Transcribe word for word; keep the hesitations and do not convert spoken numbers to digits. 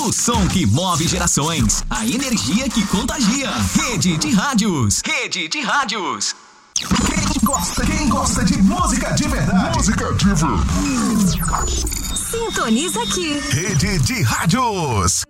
O som que move gerações. A energia que contagia. Rede de Rádios. Rede de Rádios. Quem gosta, quem gosta de música de verdade. Música de verdade. Sintoniza aqui. Rede de Rádios.